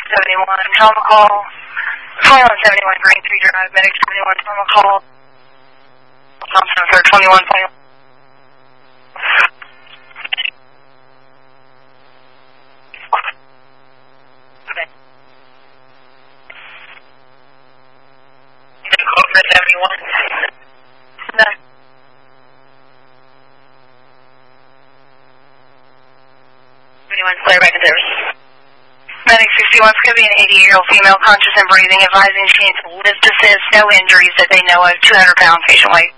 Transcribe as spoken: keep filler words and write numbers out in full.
seventy-one, trauma call. twenty-one seventy-one, Green three Drive, medic seventy-one, trauma call. Thompson, sir, twenty-one point. seventy-one. No. seventy-one, clear back to service. Medic sixty-one, could be an eighty-year-old female, conscious and breathing, advising she needs lift assist, no injuries that they know of, two hundred pound patient weight.